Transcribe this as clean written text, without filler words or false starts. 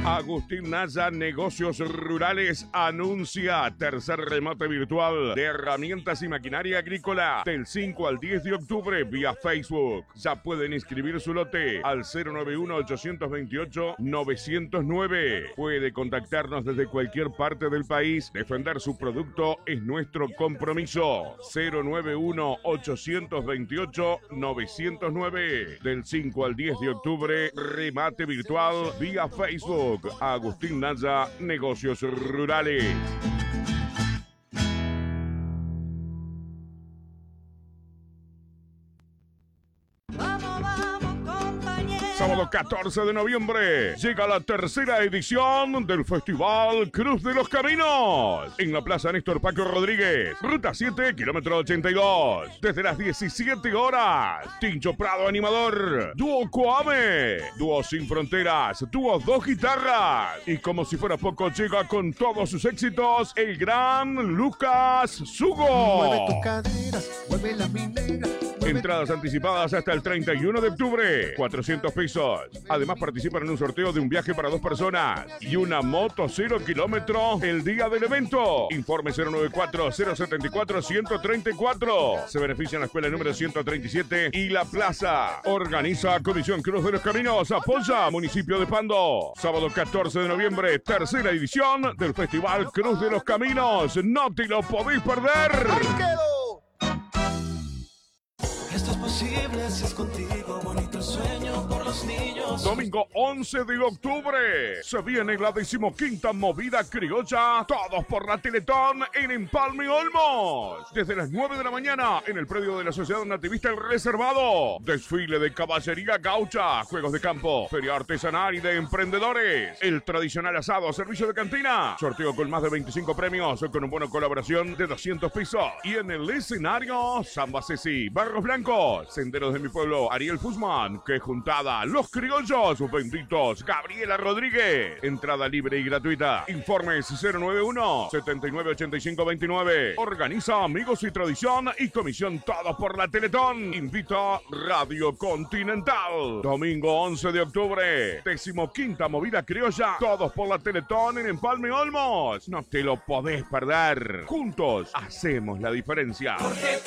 Agustín Naya Negocios Rurales anuncia tercer remate virtual de herramientas y maquinaria agrícola del 5 al 10 de octubre vía Facebook. Ya pueden inscribir su lote al 091-828-909. Puede contactarnos desde cualquier parte del país. Defender su producto es nuestro compromiso. 091-828-909. Del 5 al 10 de octubre, remate virtual vía Facebook. Agustín Naya Negocios Rurales. Sábado 14 de noviembre llega la tercera edición del Festival Cruz de los Caminos en la Plaza Néstor Paco Rodríguez, Ruta 7, kilómetro 82. Desde las 17 horas, Tincho Prado animador, Dúo Coame, Dúo Sin Fronteras, Dúo Dos Guitarras. Y como si fuera poco, llega con todos sus éxitos el gran Lucas Sugo. Mueve tus caderas, mueve las mineras. Entradas anticipadas hasta el 31 de octubre, 400 pesos. Además participan en un sorteo de un viaje para 2 personas y una moto 0 kilómetros el día del evento. Informe 094-074-134. Se benefician la escuela número 137 y la plaza. Organiza Comisión Cruz de los Caminos. Apoya Municipio de Pando. Sábado 14 de noviembre, tercera edición del Festival Cruz de los Caminos. No te lo podéis perder. ¡Ahí quedó! Esto es posible si es contigo, bonito el sueño por los niños. Domingo 11 de octubre se viene la 15ª movida criolla, todos por la Teletón en Empalme Olmos. Desde las 9 de la mañana en el predio de la Sociedad Nativista El Reservado. Desfile de caballería gaucha, juegos de campo, feria artesanal y de emprendedores. El tradicional asado, servicio de cantina. Sorteo con más de 25 premios con una buena colaboración de 200 pesos. Y en el escenario, Samba Ceci, Barros Blancos, Senderos de mi Pueblo, Ariel Fusman, Que Juntada, Los Criollos, benditos, Gabriela Rodríguez. Entrada libre y gratuita. Informes 091-798529. Organiza Amigos y Tradición y Comisión Todos por la Teletón. Invita Radio Continental. Domingo 11 de octubre, 15ª movida criolla, todos por la Teletón en Empalme Olmos. No te lo podés perder. Juntos hacemos la diferencia. Porque